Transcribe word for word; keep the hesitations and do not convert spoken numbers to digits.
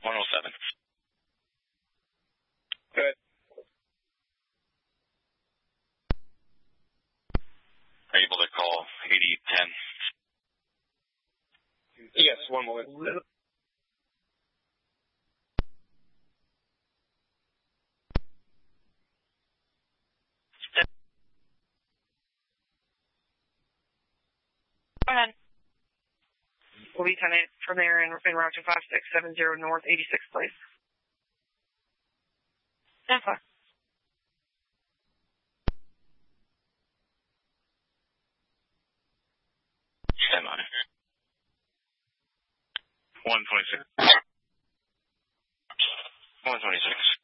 one oh seven. Good. Are you able to call eighty ten? Yes, one moment. Go ahead. Lieutenant from there in, in route two five six seven zero North eighty-six, please. Stand by. Stand by. one twenty-six. one twenty-six.